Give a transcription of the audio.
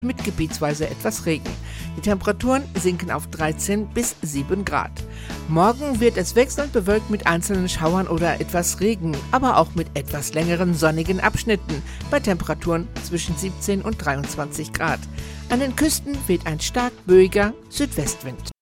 mit gebietsweise etwas Regen. Die Temperaturen sinken auf 13 bis 7 Grad. Morgen wird es wechselnd bewölkt mit einzelnen Schauern oder etwas Regen, aber auch mit etwas längeren sonnigen Abschnitten bei Temperaturen zwischen 17 und 23 Grad. An den Küsten weht ein stark böiger Südwestwind.